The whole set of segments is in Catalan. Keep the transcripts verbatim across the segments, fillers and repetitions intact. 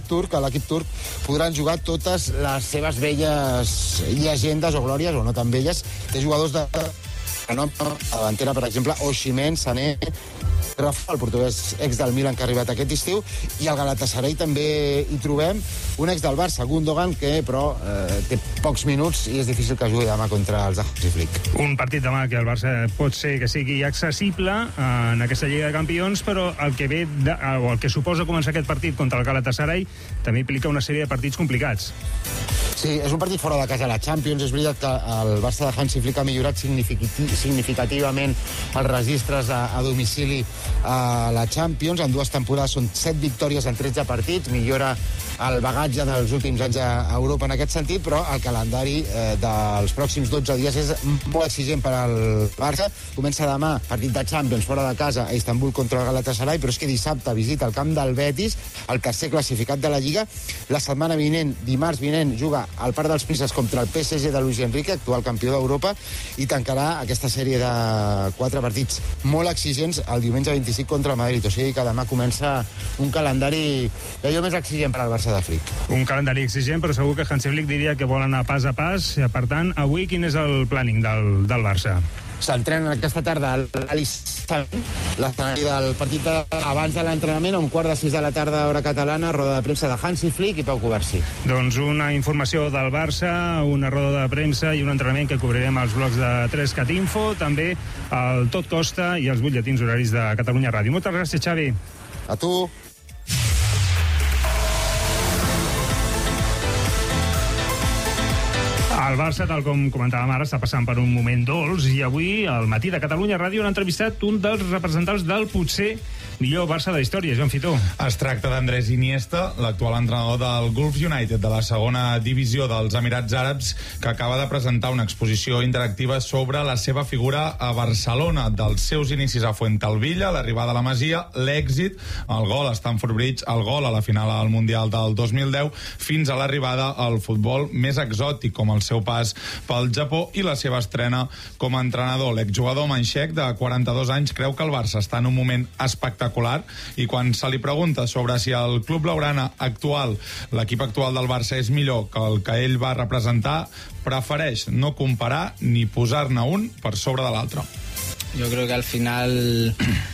turc, a l'equip turc, podran jugar totes les seves velles llegendes o glòries, o no tan velles. Té jugadors de renom a la davantera, per exemple, Osimhen, Sané, Rafa, el portuguès ex del Milan que ha arribat aquest estiu, i al Galatasaray també hi trobem un ex del Barça, Gundogan, que però eh, té pocs minuts i és difícil que jugui demà contra els de Hansi Flick. Un partit demà que el Barça pot ser que sigui accessible en aquesta Lliga de Campions, però el que ve de, o el que suposa començar aquest partit contra el Galatasaray també implica una sèrie de partits complicats. Sí, és un partit fora de casa a la Champions. És veritat que el Barça de Hansi Flick ha millorat significativament els registres a, a domicili a la Champions. En dues temporades són set victòries en tretze partits. Millora el bagatge dels últims anys a Europa en aquest sentit, però el calendari eh, dels pròxims dotze dies és molt exigent per al Barça. Comença demà, partit de Champions fora de casa a Istanbul contra el Galatasaray, però és que dissabte visita el camp del Betis, el tercer classificat de la Lliga. La setmana vinent, dimarts vinent, juga al Parc dels Princes contra el P S G de Luis Enrique, actual campió d'Europa, i tancarà aquesta sèrie de quatre partits molt exigents el diumenge vint-i-cinc contra el Madrid. O sigui que demà comença un calendari d'allò més exigent per al Barça de Flick. Un calendari exigent, però segur que Hansi Flick diria que vol anar pas a pas. Per tant, avui quin és el planning del, del Barça? S'entrenen aquesta tarda a l'Alistan, l'escenari del partit de, abans de l'entrenament, a un quart de sis de la tarda, hora catalana, roda de premsa de Hansi Flick i Pau Covarsí. Doncs una informació del Barça, una roda de premsa i un entrenament que cobrirem als blocs de tres cat info, també el Tot Costa i els butlletins horaris de Catalunya Ràdio. Moltes gràcies, Xavi. A tu. El Barça, tal com comentàvem ara, està passant per un moment dolç i avui, al matí de Catalunya Ràdio, han entrevistat un dels representants del potser millor Barça de la història, Joan Fitó. Es tracta d'Andrés Iniesta, l'actual entrenador del Gulf United de la segona divisió dels Emirats Àrabs, que acaba de presentar una exposició interactiva sobre la seva figura a Barcelona, dels seus inicis a Fuentalvilla, l'arribada a la Masia, l'èxit, el gol a Stamford Bridge, el gol a la final al Mundial del dos mil deu, fins a l'arribada al futbol més exòtic, com el seu pas pel Japó, i la seva estrena com a entrenador. L'exjugador manxec de quaranta-dos anys creu que el Barça està en un moment espectacular, i quan se li pregunta sobre si el club blaugrana actual, l'equip actual del Barça, és millor que el que ell va representar, prefereix no comparar ni posar-ne un per sobre de l'altre. Yo creo que al final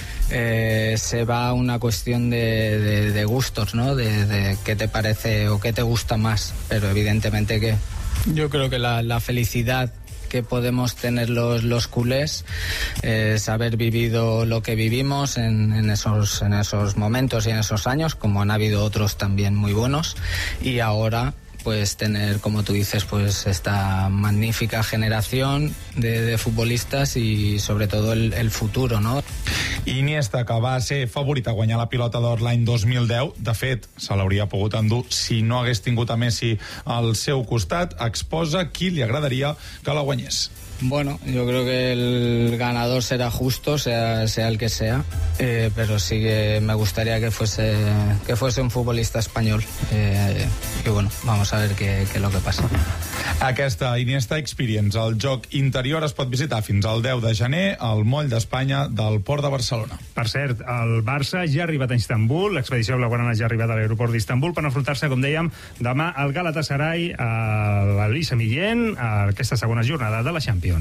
eh, se va una cuestión de, de, de gustos, ¿no? De, de qué te parece o qué te gusta más, pero evidentemente que yo creo que la, la felicidad que podemos tener los, los culés es haber vivido lo que vivimos en, en, esos, en esos momentos y en esos años, como han habido otros también muy buenos, y ahora pues tener, como tú dices, pues esta magnífica generación de, de futbolistas y sobre todo el, el futuro, ¿no? Iniesta, que va ser favorit a guanyar la pilota d'or l'any dos mil deu, de fet, se l'hauria pogut endur si no hagués tingut a Messi al seu costat, exposa qui li agradaria que la guanyés. Bueno, yo creo que el ganador será justo, sea, sea el que sea, eh, pero sí que me gustaría que fuese, que fuese un futbolista español. Eh, y bueno, vamos a ver qué, qué es lo que pasa. Aquesta Iniesta Experience, el joc interior, es pot visitar fins al deu de gener al Moll d'Espanya del Port de Barcelona. Per cert, el Barça ja ha arribat a Istanbul, l'expedició blaugrana ja ha arribat a l'aeroport d'Istanbul per enfrontar-se, com dèiem, demà al Galatasaray, a l'Elisa Millén, a aquesta segona jornada de la Champions.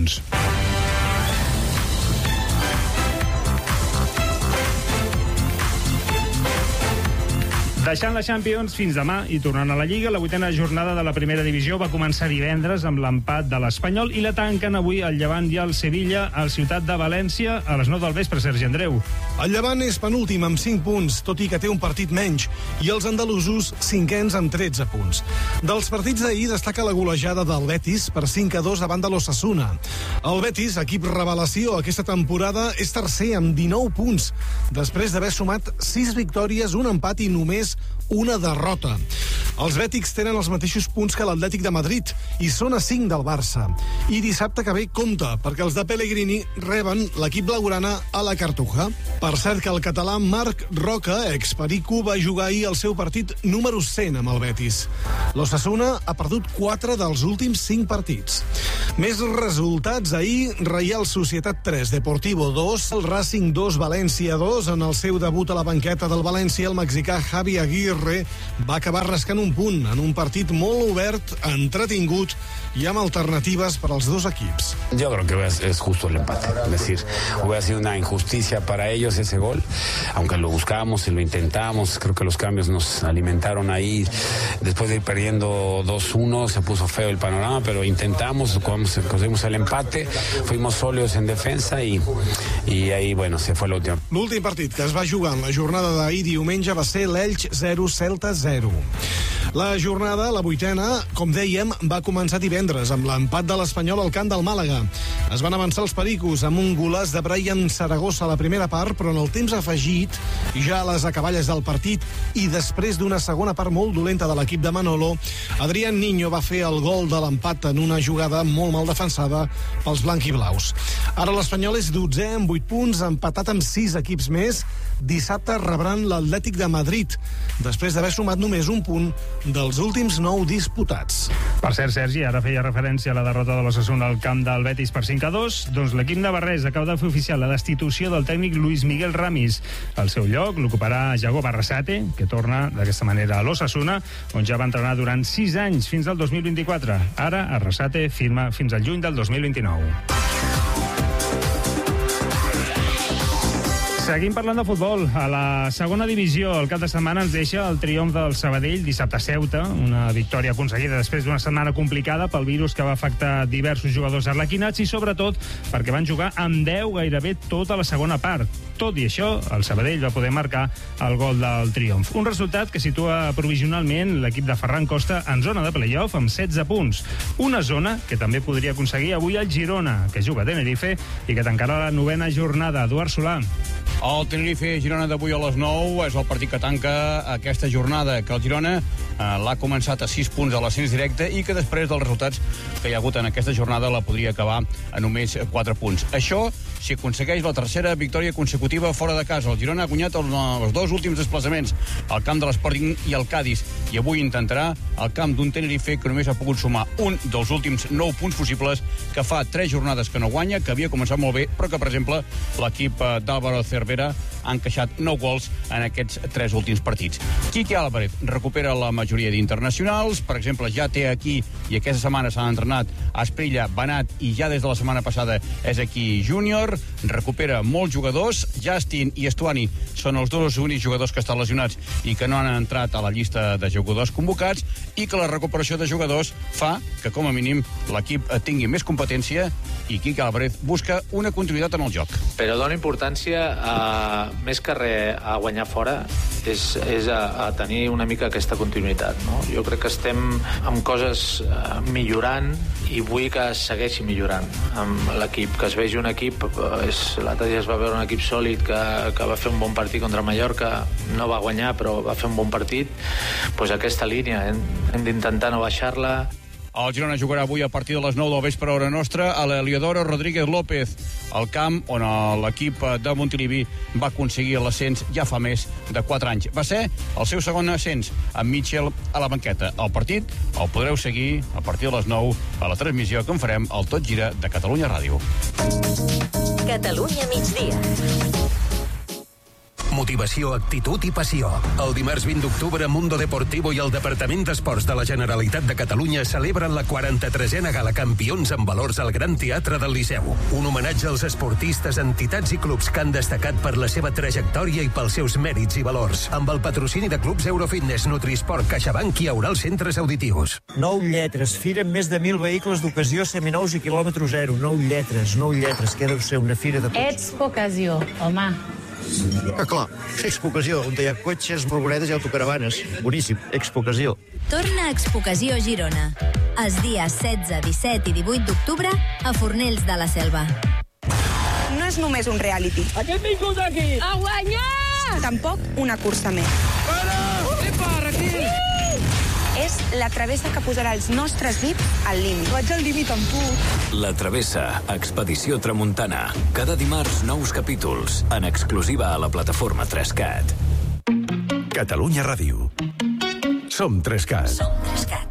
Deixant la Champions fins demà i tornant a la Lliga, la vuitena jornada de la primera divisió va començar divendres amb l'empat de l'Espanyol i la tanquen avui el Llevant i el Sevilla al Ciutat de València a les nou del vespre, Sergi Andreu. El Llevant és penúltim amb cinc punts, tot i que té un partit menys, i els andalusos cinquens amb tretze punts. Dels partits d'ahir destaca la golejada del Betis per cinc a dos davant de l'Osasuna. El Betis, equip revelació aquesta temporada, és tercer amb dinou punts, després d'haver sumat sis victòries, un empat i només una derrota. Els bètics tenen els mateixos punts que l'Atlètic de Madrid i són a cinc del Barça. I dissabte que ve compta, perquè els de Pellegrini reben l'equip blaugrana a la Cartuja. Per cert que el català Marc Roca, ex-Perico, va jugar ahir el seu partit número cent amb el Betis. L'Osasuna ha perdut quatre dels últims cinc partits. Més resultats ahir: Reial Societat tres, Deportivo dos, el Racing dos, València dos. En el seu debut a la banqueta del València, el mexicà Javi Aguirre va acabar rascant un punt en un partit molt obert, entretingut y amb alternatives para los dos equipos. Yo creo que es justo el empate. Es decir, hubiera sido una injusticia para ellos ese gol, aunque lo buscamos y lo intentamos. Creo que los cambios nos alimentaron ahí. Después de ir perdiendo dos uno, se puso feo el panorama, pero intentamos, conseguimos el empate, fuimos sólidos en defensa y, y ahí, bueno, se fue la última. L'últim partit que es va jugar en la jornada d'ahir diumenge va ser l'Elx zero, Celta zero. La jornada, la vuitena, com dèiem, va començar divendres amb l'empat de l'Espanyol al camp del Màlaga. Es van avançar els pericos amb un golaç de Brian Zaragoza a la primera part, però en el temps afegit, ja a les acaballes del partit i després d'una segona part molt dolenta de l'equip de Manolo, Adrián Niño va fer el gol de l'empat en una jugada molt mal defensada pels blanquiblaus. Ara l'Espanyol és dotzè amb vuit punts, empatat amb sis equips més. Dissabte rebran l'Atlètic de Madrid, després d'haver sumat només un punt dels últims nou disputats. Per cert, Sergi, ara feia referència a la derrota de l'Osasuna al camp del Betis per cinc a dos. Doncs l'equip navarrès acaba de fer oficial la destitució del tècnic Luis Miguel Ramis. Al seu lloc l'ocuparà Yago Barrasate, que torna d'aquesta manera a l'Osasuna, on ja va entrenar durant sis anys, fins al dos mil vint-i-quatre. Ara, Arrasate firma fins al juny del dos mil vint-i-nou. Seguim parlant de futbol. A la segona divisió, el cap de setmana ens deixa el triomf del Sabadell dissabte a Ceuta, una victòria aconseguida després d'una setmana complicada pel virus que va afectar diversos jugadors arlequinats i sobretot perquè van jugar amb deu gairebé tota la segona part. Tot i això, el Sabadell va poder marcar el gol del triomf. Un resultat que situa provisionalment l'equip de Ferran Costa en zona de play-off amb setze punts. Una zona que també podria aconseguir avui el Girona, que juga a Tenerife i que tancarà la novena jornada. Eduard Solà. El Tenerife-Girona d'avui a les nou és el partit que tanca aquesta jornada, que el Girona eh, l'ha començat a sis punts a l'ascens directe i que després dels resultats que hi ha hagut en aquesta jornada la podria acabar a només quatre punts. Això si aconsegueix la tercera victòria consecutiva fora de casa. El Girona ha guanyat els, els dos últims desplaçaments, al camp de l'Sporting i el Cádiz, i avui intentarà al camp d'un Tenerife que només ha pogut sumar un dels últims nou punts possibles, que fa tres jornades que no guanya, que havia començat molt bé, però que, per exemple, l'equip d'Álvaro Cervera ha encaixat nou gols en aquests tres últims partits. Quique Álvarez recupera la majoria d'internacionals, per exemple, ja té aquí, i aquesta setmana s'han entrenat Asprilla, Banat, i ja des de la setmana passada és aquí Júnior, recupera molts jugadors. Justin i Estuani són els dos únics jugadors que estan lesionats i que no han entrat a la llista de jugadors convocats, i que la recuperació de jugadors fa que, com a mínim, l'equip tingui més competència i Quique Álvarez busca una continuïtat en el joc. Però dona importància a, més que res a guanyar fora, és, és a, a tenir una mica aquesta continuïtat, no? Jo crec que estem amb coses uh, millorant i vull que es segueixi millorant amb l'equip, que es vegi un equip, és, l'altre dia es va veure un equip sòlid que, que va fer un bon partit contra Mallorca, no va guanyar però va fer un bon partit. Pues aquesta línia hem, hem d'intentar no baixar-la. El Girona jugarà avui a partir de les nou del vespre hora nostra a l'Heliodoro Rodríguez López, al camp on l'equip de Montilivi va aconseguir l'ascens ja fa més de quatre anys. Va ser el seu segon ascens, amb Mitchell a la banqueta. El partit el podreu seguir a partir de les nou a la transmissió que en farem al Tot Gira de Catalunya Ràdio. Catalunya migdia. Motivació, actitud i passió. El dimarts vint d'octubre, Mundo Deportivo i el Departament d'Esports de la Generalitat de Catalunya celebren la quaranta-tresena Gala Campions amb valors al Gran Teatre del Liceu. Un homenatge als esportistes, entitats i clubs que han destacat per la seva trajectòria i pels seus mèrits i valors. Amb el patrocini de clubs Eurofitness, Nutrisport, CaixaBank i Aural Centres Auditius. Nou lletres. Fira amb més de mil vehicles d'ocasió, seminous i quilòmetre zero. Nou lletres, nou lletres. Què deu ser una fira de... Expo Ocasió, home. Ah, clar, Expo Ocasió, on hi ha cotxes, furgonetes i autocaravanes. Boníssim, Expo Ocasió. Torna a Expo Ocasió Girona. Els dies setze, disset i divuit d'octubre a Fornells de la Selva. No és només un reality. A què hem vingut aquí? A guanyar! Tampoc una cursa més. Para! Epa, Raquel! la travessa que posarà els nostres vips al límit. Vaig al límit amb tu. La Travessa, Expedició Tramuntana. Cada dimarts, nous capítols, en exclusiva a la plataforma tres cat. Catalunya Ràdio. Som tres cat. Som tres cat.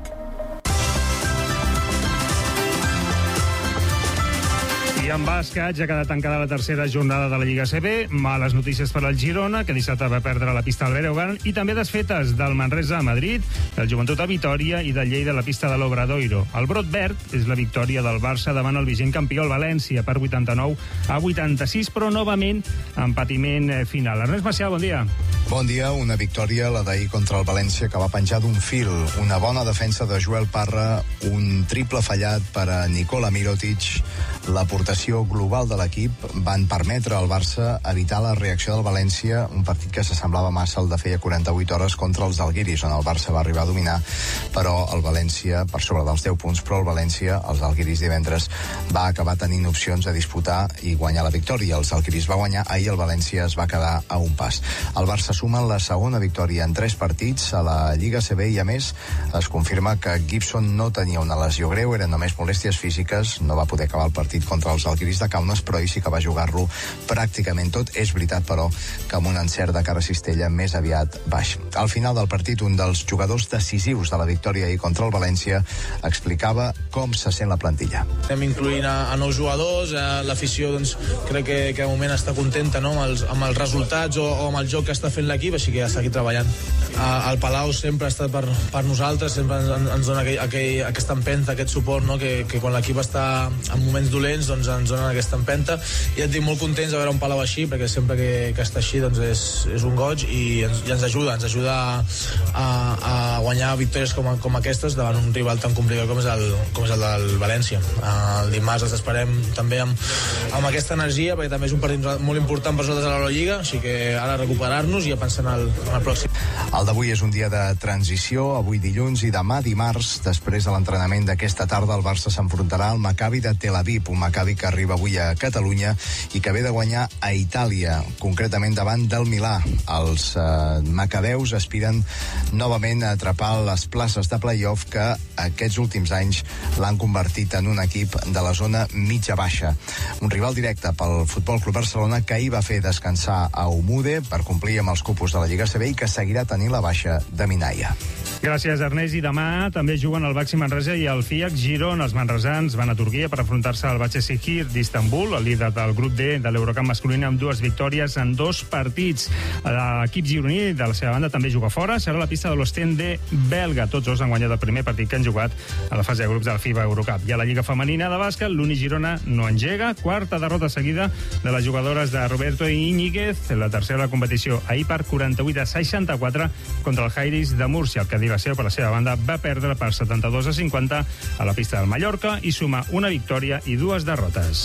I en bàsquet ja ha quedat tancada la tercera jornada de la Lliga C B. Males notícies per al Girona, que dissabte va perdre la pista del Bereugan, i també desfetes del Manresa a Madrid, del Joventut a Vitòria i del Lleida a la pista de l'Obradoiro. El brot verd és la victòria del Barça davant el vigent campió, el València, per vuitanta-nou a vuitanta-sis, però novament en patiment final. Ernest Macià, bon dia. Bon dia, una victòria, la d'ahir contra el València, que va penjar d'un fil. Una bona defensa de Joel Parra, un triple fallat per a Nikola Mirotic. L'aportació global de l'equip van permetre al Barça evitar la reacció del València, un partit que s'assemblava massa al de feia quaranta-vuit hores contra els Alguiris, on el Barça va arribar a dominar, però el València, per sobre dels deu punts, però el València, els Alguiris divendres, va acabar tenint opcions de disputar i guanyar la victòria. Els Alguiris va guanyar, ahir el València es va quedar a un pas. El Barça suma la segona victòria en tres partits a la Lliga C B i, a més, es confirma que Gibson no tenia una lesió greu, eren només molèsties físiques, no va poder acabar el partit contra els Alguiris de Kaunas, però ell sí que va jugar-lo pràcticament tot. És veritat, però, que amb un encert de cara a cistella més aviat baix. Al final del partit, un dels jugadors decisius de la victòria ahir contra el València explicava com se sent la plantilla. Estem incloent a, a nous jugadors, a l'afició doncs, crec que, que de moment està contenta, no? amb, els, amb els resultats o, o amb el joc que està fent l'equip, així que ja està aquí treballant. A, el Palau sempre ha estat per, per nosaltres, sempre ens, ens dona aquell, aquell, aquesta empenta, aquest suport, no? que, que quan l'equip està en moments dolents doncs ens donen aquesta empenta, i et dic molt contents de veure un Palau així, perquè sempre que, que està així doncs és, és un goig i ens, i ens ajuda ens ajuda a, a guanyar victòries com, com aquestes davant un rival tan complicat com és el, com és el del València. El dimarts els esperem també amb, amb aquesta energia, perquè també és un partit molt important per nosaltres a l'Eurolliga, així que ara recuperar-nos i a pensar en el, en el pròxim. El d'avui és un dia de transició, avui dilluns i demà dimarts, després de l'entrenament d'aquesta tarda, el Barça s'enfrontarà al Maccabi de Tel Aviv, un Maccabi que arriba avui a Catalunya i que ve de guanyar a Itàlia, concretament davant del Milà. Els eh, macabeus aspiren novament a atrapar les places de play-off que aquests últims anys l'han convertit en un equip de la zona mitja-baixa. Un rival directe pel Futbol Club Barcelona, que ahir va fer descansar a Umude per complir amb els cupos de la Lliga C B i que seguirà tenint la baixa de Minaya. Gràcies, Ernest. I demà també juguen el Baxi Manresa i el Fiac Girona. Els manresans van a Turquia per enfrontar-se al Başakşehir d'Istanbul, el líder del grup D de l'Eurocup masculina, amb dues victòries en dos partits. L'equip gironí, de la seva banda, també juga fora. Serà la pista de l'Ostende belga. Tots dos han guanyat el primer partit que han jugat a la fase de grups de la FIBA Eurocup. I a la Lliga Femenina de bàsquet, l'Uni Girona no engega. Quarta derrota seguida de les jugadores de Roberto Íñiguez, la tercera de la competició, ahir per quaranta-vuit a seixanta-quatre contra el Jairis de Múrcia. El Cadí Baseu, per la seva banda, va perdre per setanta-dos a cinquanta a la pista del Mallorca i suma una victòria i dues derrotes.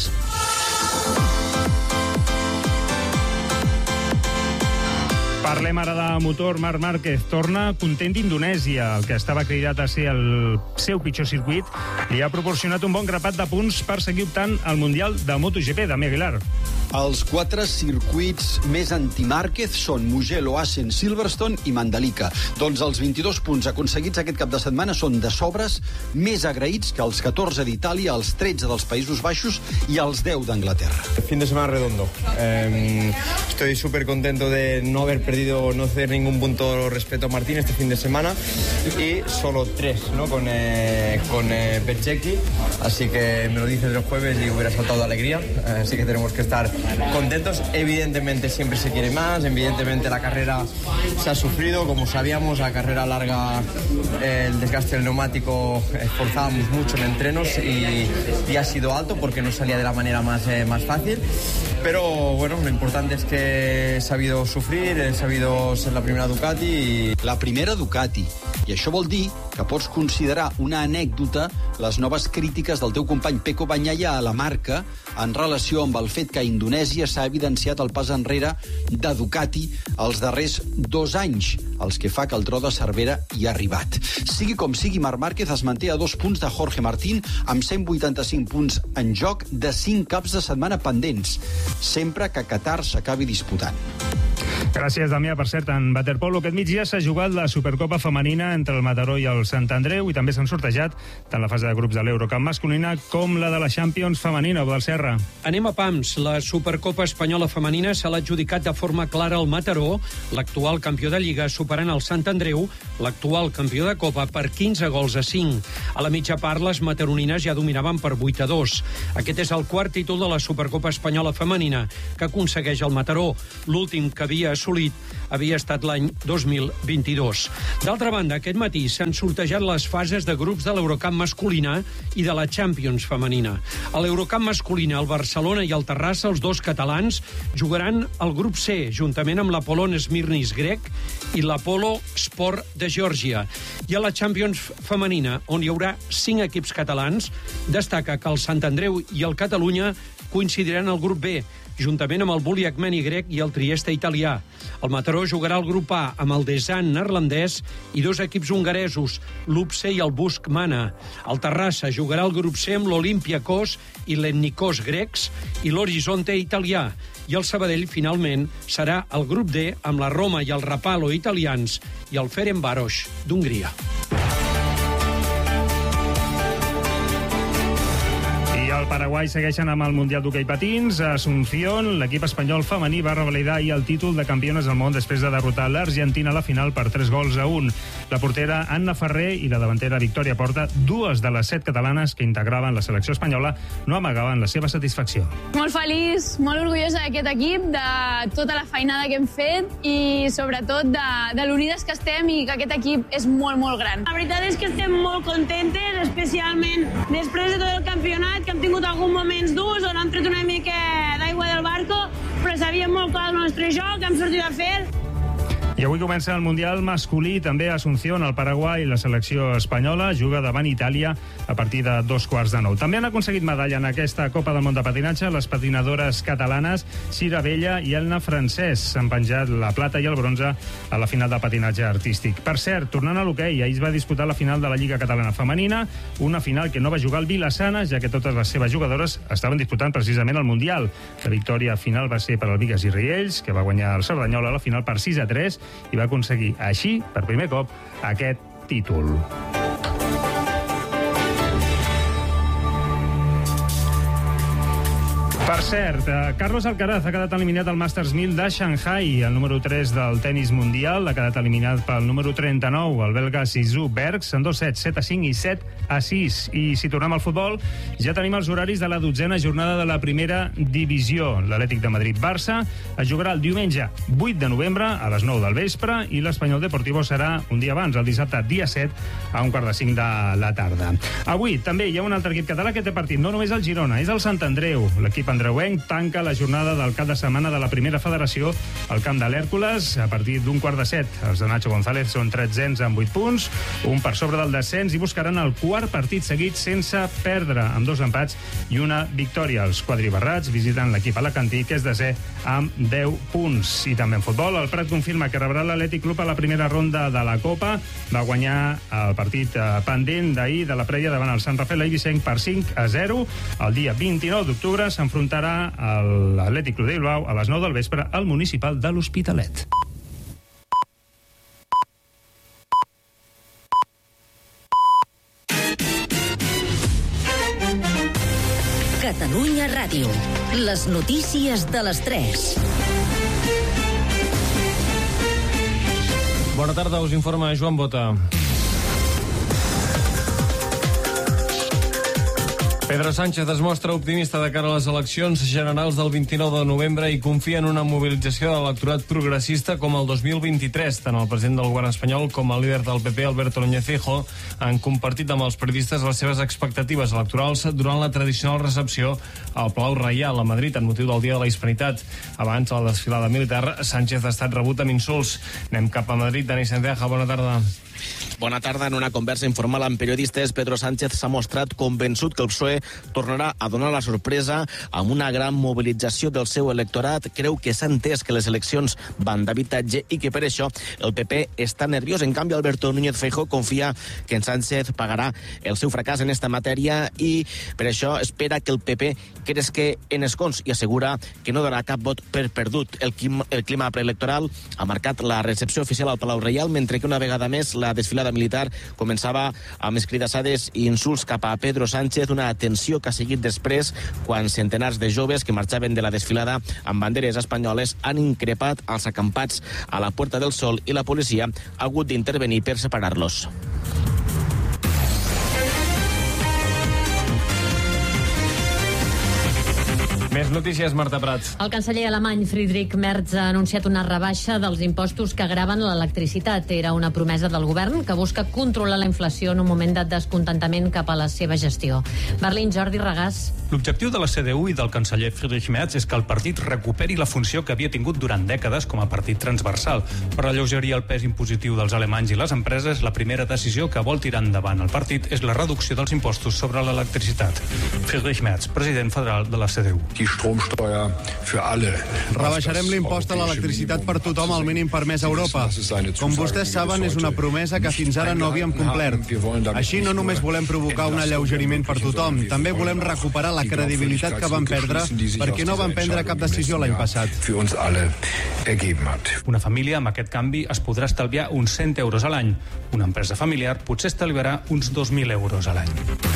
Parlem ara de motor. Marc Márquez torna content d'Indonèsia. El que estava cridat a ser el seu pitjor circuit li ha proporcionat un bon grapat de punts per seguir optant al Mundial de MotoGP. Dami Aguilar. Els quatre circuits més anti-Márquez són Mugello, Assen, Silverstone i Mandalika. Doncs els vint-i-dos punts aconseguits aquest cap de setmana són de sobres més agraïts que els catorze d'Itàlia, els tretze dels Països Baixos i els deu d'Anglaterra. Fin de semana redondo. Eh, estoy súper contento de no haber perdido, no hacer ningún punto respecto a Martín este fin de semana y solo tres, ¿no? Con, eh, con eh, Bezzecchi. Así que me lo dices el jueves y hubiera saltado de alegría. Eh, así que tenemos que estar contentos. Evidentemente siempre se quiere más, evidentemente la carrera se ha sufrido, como sabíamos, la carrera larga, eh, el desgaste del neumático, esforzábamos mucho en entrenos y, y ha sido alto porque no salía de la manera más, eh, más fácil, pero bueno, lo importante es que he sabido sufrir, he sabido ser la primera Ducati i... La primera Ducati, i això vol dir que pots considerar una anècdota les noves crítiques del teu company Pecco Bagnaia a la marca en relació amb el fet que a Indonèsia s'ha evidenciat el pas enrere de Ducati els darrers dos anys, els que fa que el tro de Cervera hi ha arribat. Sigui com sigui, Marc Márquez es manté a dos punts de Jorge Martín amb cent vuitanta-cinc punts en joc de cinc caps de setmana pendents, sempre que Qatar s'acabi disputant. Gràcies, Damià. Per cert, en waterpolo aquest migdia s'ha jugat la Supercopa femenina entre el Mataró i el Sant Andreu i també s'han sortejat tant la fase de grups de l'Eurocup masculina com la de la Champions femenina. Del Serra. Anem a pams. La Supercopa espanyola femenina se l'ha adjudicat de forma clara al Mataró, l'actual campió de Lliga, superant el Sant Andreu, l'actual campió de Copa, per quinze gols a cinc. A la mitja part, les mataronines ja dominaven per vuit a dos. Aquest és el quart títol de la Supercopa espanyola femenina que aconsegueix el Mataró. L'últim que havia assolit havia estat l'any dos mil vint-i-dos. D'altra banda, aquest matí s'han sortejat les fases de grups de l'Eurocup masculina i de la Champions femenina. A l'Eurocup masculina, el Barcelona i el Terrassa, els dos catalans, jugaran al grup C, juntament amb l'Apollon Smirnis grec i l'Apollo Sport de Geòrgia. I a la Champions femenina, on hi haurà cinc equips catalans, destaca que el Sant Andreu i el Catalunya coincidiran al grup B, juntament amb el Buliacmeni grec i el Trieste italià. El Mataró jugarà al grup A amb el Desan neerlandès i dos equips hongaresos, l'Upse i el Busk Mana. El Terrassa jugarà al grup C amb l'Olympiakos i l'Etnikos grecs i l'Horizonte italià. I el Sabadell, finalment, serà el grup D amb la Roma i el Rapallo italians i el Ferencváros d'Hongria. El Paraguai segueixen amb el Mundial d'Hoquei Patins. A Asunción, l'equip espanyol femení va revalidar ahir el títol de campiones del món després de derrotar l'Argentina a la final per tres gols a un. La portera Anna Ferrer i la davantera Victòria Porta, dues de les set catalanes que integraven la selecció espanyola, no amagaven la seva satisfacció. Molt feliç, molt orgullosa d'aquest equip, de tota la feinada que hem fet i sobretot de, de l'unides que estem i que aquest equip és molt, molt gran. La veritat és que estem molt contentes, especialment després de tot el campionat, que hem tingut alguns moments durs on hem tret una mica d'aigua del barco, però sabíem molt clar el nostre joc, hem sortit a fer. I avui comença el Mundial masculí, també a Asunción, al Paraguai. La selecció espanyola juga davant Itàlia a partir de dos quarts de nou. També han aconseguit medalla en aquesta Copa del Món de Patinatge les patinadores catalanes Cira Vella i Elna Francès. S'han penjat la plata i el bronze a la final de patinatge artístic. Per cert, tornant a l'hoquei, ahir es va disputar la final de la Lliga Catalana Femenina, una final que no va jugar el Vilassana, ja que totes les seves jugadores estaven disputant precisament el Mundial. La victòria final va ser per al Bigues i Riells, que va guanyar el Cerdanyola a la final per sis a tres, i va aconseguir així, per primer cop, aquest títol. Per cert, Carlos Alcaraz ha quedat eliminat al Masters mil de Shanghai. El número tres del tennis mundial ha quedat eliminat pel número trenta-nou, el belga Zizou Bergs, en dos sets, set a cinc i set a sis. I si tornem al futbol, ja tenim els horaris de la dotzena jornada de la primera divisió. L'Atlètic de Madrid-Barça es jugarà el diumenge vuit de novembre a les nou del vespre i l'Espanyol Deportivo serà un dia abans, el dissabte dia set, a un quart de cinc de la tarda. Avui també hi ha un altre equip català que té partit, no només el Girona, és el Sant Andreu. L'equip andreuenc tanca la jornada del cap de setmana de la primera federació al camp de l'Hèrcules a partir d'un quart de set. Els de Nacho González són tretzens amb vuit punts, un per sobre del descens, i buscaran el quart partit seguit sense perdre, amb dos empats i una victòria. Els quadribarrats visiten l'equip alacantí, que és desè amb deu punts. I també en futbol, el Prat confirma que rebrà l'Atlètic Club a la primera ronda de la Copa. Va guanyar el partit pendent d'ahir de la prèvia davant el Sant Rafael Eivissenc per cinc a zero. El dia vint-i-nou d'octubre s'enfrontarà a l'Atlètic Club de Bilbao a les nou del vespre al Municipal de l'Hospitalet. Catalunya Ràdio. Les notícies de les tres. Bona tarda, us informa Joan Bota. Pedro Sánchez es mostra optimista de cara a les eleccions generals del vint-i-nou de novembre i confia en una mobilització de l'electorat progressista com el dos mil vint-i-tres. Tant el president del govern espanyol com el líder del P P, Alberto Núñez Feijóo, han compartit amb els periodistes les seves expectatives electorals durant la tradicional recepció al Palau Reial a Madrid en motiu del Dia de la Hispanitat. Abans de la desfilada militar, Sánchez ha estat rebut amb insults. Anem cap a Madrid. Dani Sanceja, bona tarda. Bona tarda. En una conversa informal amb periodistes, Pedro Sánchez s'ha mostrat convençut que el P S O E E tornarà a donar la sorpresa amb una gran mobilització del seu electorat. Creu que s'ha entès que les eleccions van d'habitatge i que per això el P P està nerviós. En canvi, Alberto Núñez Feijóo confia que en Sánchez pagarà el seu fracàs en esta matèria i per això espera que el P P cresque en escons i assegura que no donarà cap vot per perdut. El clima, el clima preelectoral ha marcat la recepció oficial al Palau Reial, mentre que una vegada més la desfilada militar començava amb escridassades i insults cap a Pedro Sánchez, una tensió que ha seguit després quan centenars de joves que marxaven de la desfilada amb banderes espanyoles han increpat els acampats a la Puerta del Sol i la policia ha hagut d'intervenir per separar-los. Més notícies, Marta Prats. El canceller alemany Friedrich Merz ha anunciat una rebaixa dels impostos que graven l'electricitat. Era una promesa del govern que busca controlar la inflació en un moment de descontentament cap a la seva gestió. Berlín, Jordi Regàs. L'objectiu de la C D U i del canceller Friedrich Merz és que el partit recuperi la funció que havia tingut durant dècades com a partit transversal. Per alleugerir el pes impositiu dels alemanys i les empreses, la primera decisió que vol tirar endavant el partit és la reducció dels impostos sobre l'electricitat. Friedrich Merz, president federal de la C D U. Rebaixarem l'impost a l'electricitat per tothom al mínim permès a Europa. Com vostès saben, és una promesa que fins ara no havíem complert. Així no només volem provocar un alleugeriment per tothom, també volem recuperar la credibilitat que van perdre perquè no van prendre cap decisió l'any passat. Una família amb aquest canvi es podrà estalviar uns cent euros a l'any. Una empresa familiar potser estalviarà uns dos mil euros a l'any.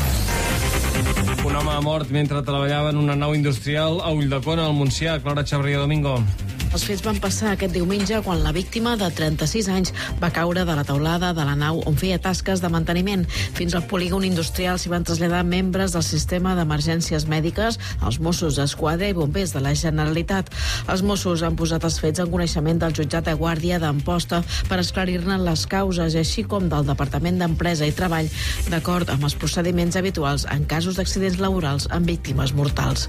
Un home ha mort mentre treballava en una nau industrial a Ulldecona, al Montsià. Clara Xavier Domingo. Els fets van passar aquest diumenge quan la víctima de trenta-sis anys va caure de la teulada de la nau on feia tasques de manteniment. Fins al polígon industrial s'hi van traslladar membres del sistema d'emergències mèdiques, els Mossos d'Esquadra i bombers de la Generalitat. Els Mossos han posat els fets en coneixement del jutjat de guàrdia d'Amposta per esclarir-ne les causes, així com del Departament d'Empresa i Treball, d'acord amb els procediments habituals en casos d'accidents laborals amb víctimes mortals.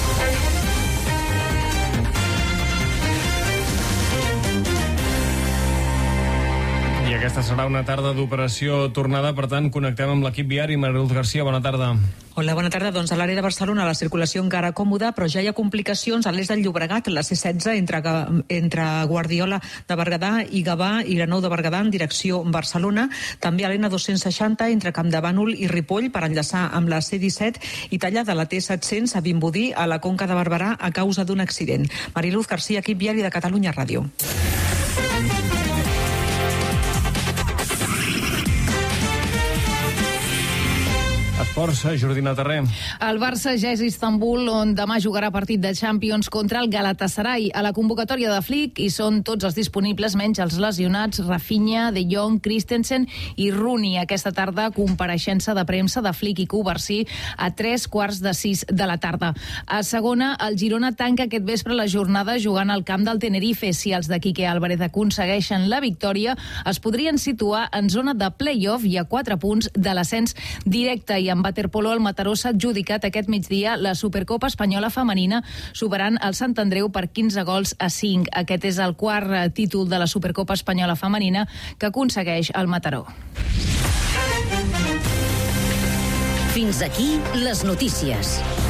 Aquesta serà una tarda d'operació tornada, per tant, connectem amb l'equip viari. Mariluz García, bona tarda. Hola, bona tarda. Doncs a l'àrea de Barcelona la circulació encara còmoda, però ja hi ha complicacions a l'est del Llobregat, la C setze entre, entre Guardiola de Berguedà i Gavà i Granou de Berguedà en direcció Barcelona. També a l'N dos-cents seixanta entre Campdevànol i Ripoll per enllaçar amb la C disset i tallada la T set-cents a Vimbodí a la Conca de Barberà a causa d'un accident. Mariluz García, equip viari de Catalunya Ràdio. Esports, Jordina Terré. El Barça ja és a Istanbul, on demà jugarà partit de Champions contra el Galatasaray. A la convocatòria de Flick hi són tots els disponibles, menys els lesionats Rafinha, De Jong, Christensen i Rooney. Aquesta tarda, compareixença de premsa de Flick i Covarsí a tres quarts de sis de la tarda. A segona, el Girona tanca aquest vespre la jornada jugant al camp del Tenerife. Si els de Quique Álvarez aconsegueixen la victòria, es podrien situar en zona de play-off i a quatre punts de l'ascens directe. I en waterpolo, el Mataró s'ha adjudicat aquest migdia la Supercopa Espanyola Femenina, superant el Sant Andreu per quinze gols a cinc. Aquest és el quart títol de la Supercopa Espanyola Femenina que aconsegueix el Mataró. Fins aquí les notícies.